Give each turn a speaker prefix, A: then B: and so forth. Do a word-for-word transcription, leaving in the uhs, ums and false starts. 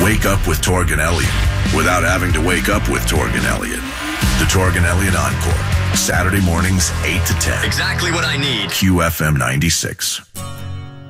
A: Wake up with Torg and Elliott without having to wake up with Torg and Elliott. The Torg and Elliott Encore. Saturday mornings, eight to ten.
B: Exactly what I need.
A: Q F M ninety-six.